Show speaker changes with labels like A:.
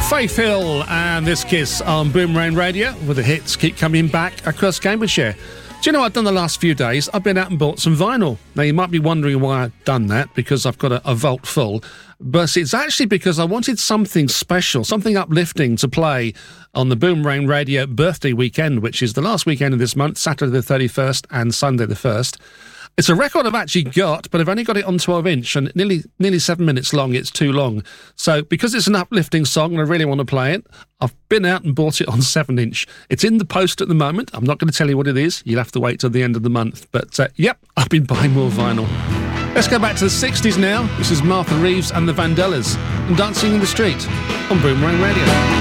A: Faith Hill and This Kiss on Boomerang Radio, with the hits keep coming back across Cambridgeshire. Do you know what I've done the last few days? I've been out and bought some vinyl. Now, you might be wondering why I've done that, because I've got a vault full. But it's actually because I wanted something special, something uplifting to play on the Boomerang Radio birthday weekend, which is the last weekend of this month, Saturday the 31st and Sunday the 1st. It's a record I've actually got, but I've only got it on 12-inch, and nearly 7 minutes long. It's too long. So because it's an uplifting song and I really want to play it, I've been out and bought it on 7-inch. It's in the post at the moment. I'm not going to tell you what it is. You'll have to wait till the end of the month. But, yep, I've been buying more vinyl. Let's go back to the 60s now. This is Martha Reeves and the Vandellas and Dancing in the Street on Boomerang Radio.